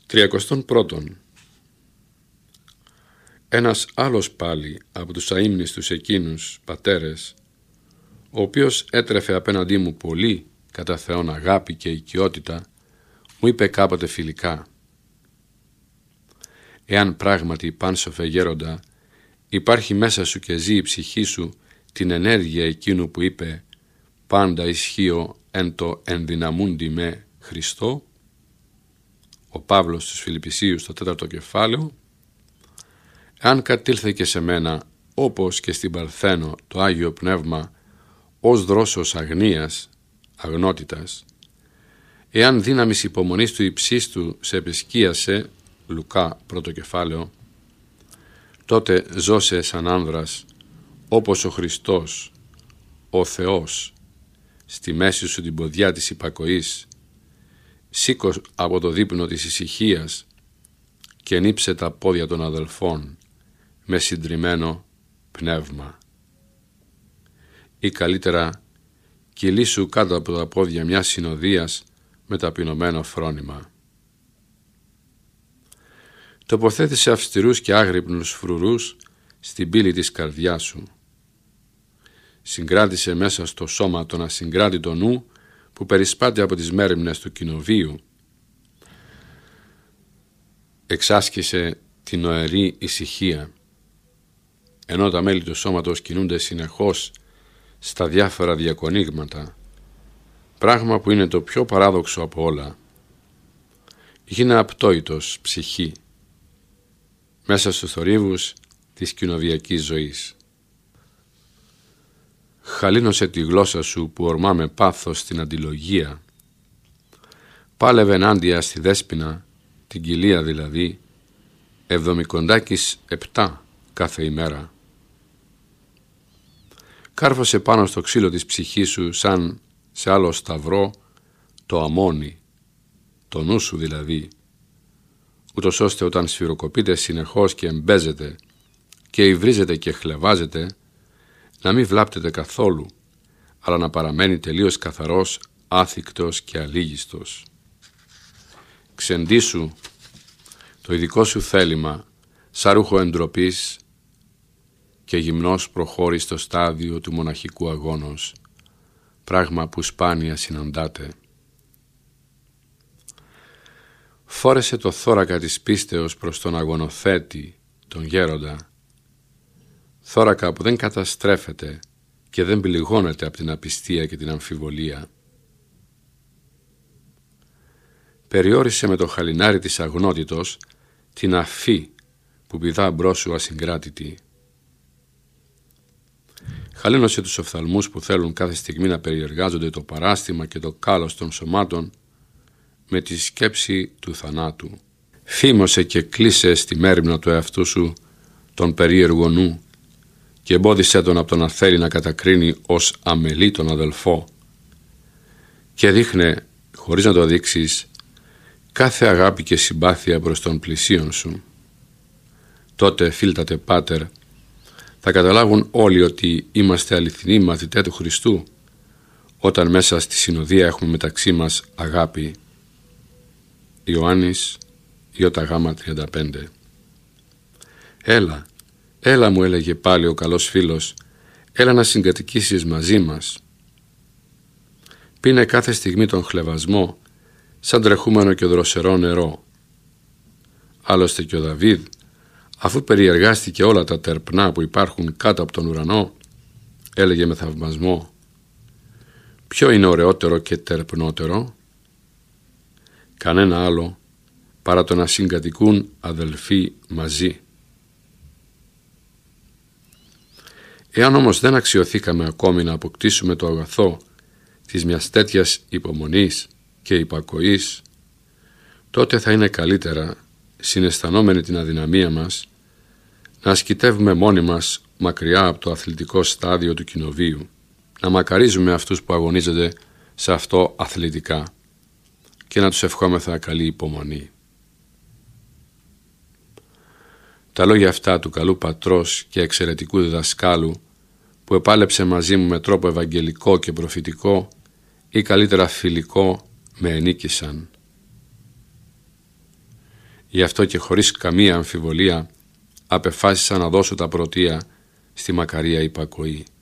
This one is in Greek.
31. Ένας άλλος πάλι από τους αείμνηστους εκείνους πατέρες, ο οποίος έτρεφε απέναντί μου πολύ κατά Θεόν αγάπη και οικειότητα, μου είπε κάποτε φιλικά: «Εάν πράγματι, πάνσοφε γέροντα, υπάρχει μέσα σου και ζει η ψυχή σου την ενέργεια εκείνου που είπε «πάντα ισχύω εν το ενδυναμούντι με Χριστό», ο Παύλος στους Φιλιππισίους στο 4ο κεφάλαιο, αν κατήλθε και σε μένα, όπως και στην Παρθένο, το Άγιο Πνεύμα, ως δρόσος αγνίας, αγνότητας, εάν δύναμης υπομονής του υψίστου σε επισκίασε, Λουκά 1ο κεφάλαιο, τότε ζώσε σαν άνδρας, όπως ο Χριστός, ο Θεός, στη μέση σου την ποδιά της υπακοής, σήκω από το δείπνο της ησυχίας και νύψε τα πόδια των αδελφών με συντριμμένο πνεύμα. Ή καλύτερα, κυλήσου κάτω από τα πόδια μιας συνοδείας με ταπεινωμένο φρόνημα. Τοποθέτησε αυστηρούς και άγρυπνους φρουρούς στην πύλη της καρδιάς σου. Συγκράτησε μέσα στο σώμα τον ασυγκράτητο νου που περισπάται από τις μέριμνες του κοινοβίου. Εξάσκησε την νοερή ησυχία, ενώ τα μέλη του σώματος κινούνται συνεχώς στα διάφορα διακονίγματα, πράγμα που είναι το πιο παράδοξο από όλα. Γίνε απτόητος ψυχή μέσα στους θορύβους της κοινοβιακής ζωής. Χαλίνωσε τη γλώσσα σου που ορμά με πάθος στην αντιλογία. Πάλευε ενάντια στη δέσποινα, την κοιλία δηλαδή, 7 κάθε ημέρα. Κάρφωσε πάνω στο ξύλο της ψυχής σου σαν σε άλλο σταυρό το αμμόνι, το νου σου δηλαδή, ούτως ώστε όταν σφυροκοπείτε συνεχώς και εμπέζετε και υβρίζετε και χλεβάζετε, να μην βλάπτετε καθόλου, αλλά να παραμένει τελείως καθαρός, άθικτος και αλίγιστος. Ξεντήσου το ειδικό σου θέλημα σαν ρούχο εντροπής και γυμνός προχώρη στο στάδιο του μοναχικού αγώνος, πράγμα που σπάνια συναντάτε. Φόρεσε το θώρακα της πίστεως προς τον αγωνοθέτη, τον γέροντα, θώρακα που δεν καταστρέφεται και δεν πληγώνεται από την απιστία και την αμφιβολία. Περιόρισε με το χαλινάρι της αγνότητος την αφή που πηδά μπρος σου ασυγκράτητη. Χαλίνωσε τους οφθαλμούς που θέλουν κάθε στιγμή να περιεργάζονται το παράστημα και το κάλος των σωμάτων με τη σκέψη του θανάτου. Φήμωσε και κλείσε στη μέριμνα του εαυτού σου τον περίεργο νου και εμπόδισε τον από το να θέλει να κατακρίνει ως αμελή τον αδελφό και δείχνε, χωρίς να το δείξεις, κάθε αγάπη και συμπάθεια προς τον πλησίον σου. Τότε, φίλτατε πάτερ, θα καταλάβουν όλοι ότι είμαστε αληθινοί μαθητές του Χριστού όταν μέσα στη συνοδεία έχουμε μεταξύ μας αγάπη. Ιωάννης Ι.Γ.35. Έλα μου, έλεγε πάλι ο καλός φίλος, έλα να συγκατοικήσεις μαζί μας. Πίνε κάθε στιγμή τον χλεβασμό σαν τρεχούμενο και δροσερό νερό. Άλλωστε και ο Δαβίδ, αφού περιεργάστηκε όλα τα τερπνά που υπάρχουν κάτω από τον ουρανό, έλεγε με θαυμασμό: ποιο είναι ωραιότερο και τερπνότερο? Κανένα άλλο παρά το να συγκατοικούν αδελφοί μαζί. Εάν όμως δεν αξιωθήκαμε ακόμη να αποκτήσουμε το αγαθό της μιας τέτοιας υπομονής και υπακοής, τότε θα είναι καλύτερα, συναισθανόμενοι την αδυναμία μας, να ασκητεύουμε μόνοι μας μακριά από το αθλητικό στάδιο του κοινοβίου, να μακαρίζουμε αυτούς που αγωνίζονται σε αυτό αθλητικά και να τους ευχόμεθα καλή υπομονή. Τα λόγια αυτά του καλού πατρός και εξαιρετικού διδασκάλου που επάλεψε μαζί μου με τρόπο ευαγγελικό και προφητικό ή καλύτερα φιλικό με ενίκησαν. Γι' αυτό και χωρίς καμία αμφιβολία απεφάσισα να δώσω τα πρωτεία στη μακαρία υπακοή.